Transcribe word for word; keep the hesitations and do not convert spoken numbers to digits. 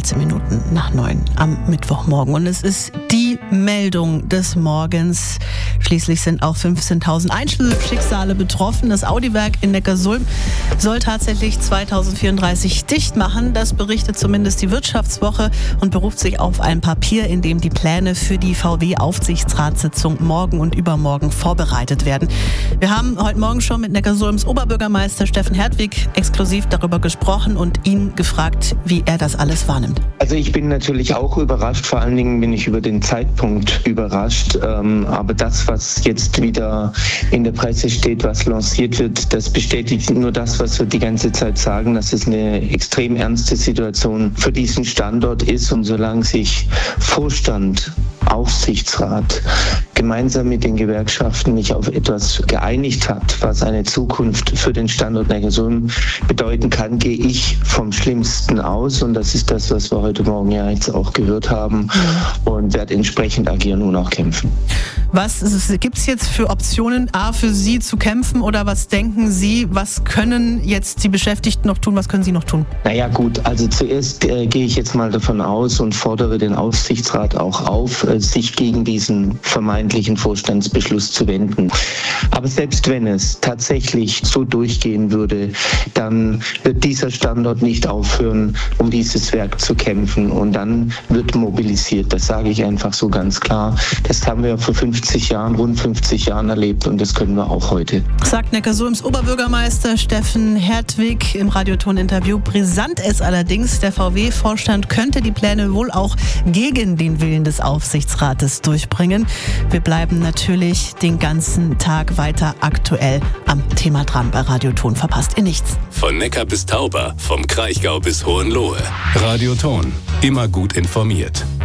sechzehn Minuten nach neun am Mittwochmorgen. Und es ist die Meldung des Morgens. Schließlich sind auch fünfzehntausend Einzelschicksale betroffen. Das Audi-Werk in Neckarsulm soll tatsächlich zweitausendvierunddreißig dicht machen. Das berichtet zumindest die Wirtschaftswoche und beruft sich auf ein Papier, in dem die Pläne für die V W-Aufsichtsratssitzung morgen und übermorgen vorbereitet werden. Wir haben heute Morgen schon mit Neckarsulms Oberbürgermeister Steffen Hertwig exklusiv darüber gesprochen und ihn gefragt, wie er das alles wahrnimmt. Also ich bin natürlich auch überrascht, vor allen Dingen bin ich über den Zeitpunkt überrascht. Ähm, aber das, was jetzt wieder in der Presse steht, was lanciert wird, das bestätigt nur das, was wir die ganze Zeit sagen, dass es eine extrem ernste Situation für diesen Standort ist. Und solange sich Vorstand, Aufsichtsrat gemeinsam mit den Gewerkschaften nicht auf etwas geeinigt hat, was eine Zukunft für den Standort Neckarsulm bedeuten kann, gehe ich vom Schlimmsten aus. Und das ist das, was wir heute Morgen ja jetzt auch gehört haben, und werde entsprechend agieren und auch kämpfen. Was gibt es jetzt für Optionen, A, für Sie zu kämpfen, oder was denken Sie, was können jetzt die Beschäftigten noch tun, was können Sie noch tun? Naja gut, also zuerst äh, gehe ich jetzt mal davon aus und fordere den Aufsichtsrat auch auf, äh, sich gegen diesen vermeintlichen Vorstandsbeschluss zu wenden. Aber selbst wenn es tatsächlich so durchgehen würde, dann wird dieser Standort nicht aufhören, um dieses Werk zu kämpfen, und dann wird mobilisiert. Das sage ich einfach so ganz klar. Das haben wir vor fünfzig Jahren, rund fünfzig Jahren erlebt, und das können wir auch heute. Sagt Neckarsulms Oberbürgermeister Steffen Hertwig im Radioton-Interview. Brisant ist allerdings, der V W-Vorstand könnte die Pläne wohl auch gegen den Willen des Aufsichtsrates durchbringen. Wir bleiben natürlich den ganzen Tag weiter aktuell am Thema dran bei Radioton. Verpasst ihr nichts. Von Neckar bis Tauber, vom Kraichgau bis Hohenlohe. Radioton, immer gut informiert.